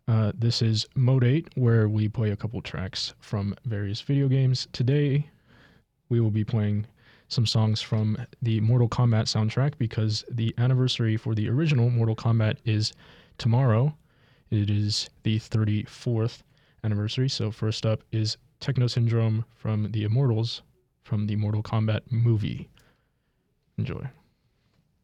This is Mode 8, where we play a couple tracks from various video games. Today, we will be playing some songs from the Mortal Kombat soundtrack because the anniversary for the original Mortal Kombat is tomorrow. It is the 34th anniversary. So, first up is Techno Syndrome from the Immortals from the Mortal Kombat movie. Enjoy.